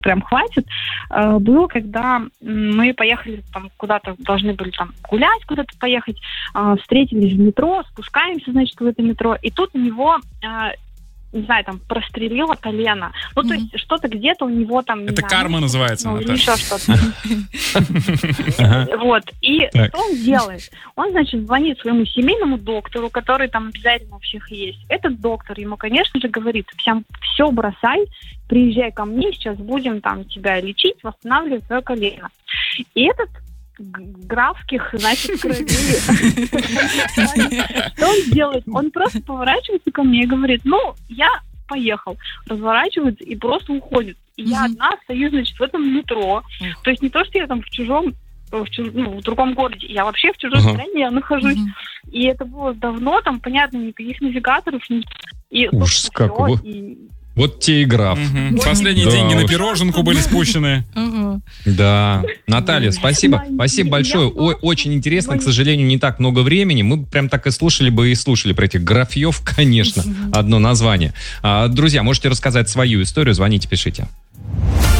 прям хватит, было, когда мы поехали там куда-то, должны были там гулять, куда-то поехать, встретились в метро, спускаемся, значит, в это метро, и тут у него... не знаю, там, прострелило колено. Ну, то есть, что-то где-то у него там... Это карма называется, Наташа. Еще что-то. Вот. И что он делает? Он, значит, звонит своему семейному доктору, который там обязательно у всех есть. Этот доктор ему, конечно же, говорит: все бросай, приезжай ко мне, сейчас будем там тебя лечить, восстанавливать твое колено. И этот графских, значит, крови. Что он делает? Он просто поворачивается ко мне и говорит: я поехал. Разворачивается и просто уходит. И я одна стою, значит, в этом метро. То есть не то, что я там в другом городе. Я вообще в чужой стране нахожусь. И это было давно, там, понятно, никаких навигаторов. И ужас, как его. Вот те и граф. Последние деньги на пироженку были спущены. Да. Наталья, спасибо. Спасибо большое. Очень интересно. К сожалению, не так много времени. Мы прям так и слушали про этих графьев, конечно. Одно название. Друзья, можете рассказать свою историю. Звоните, пишите.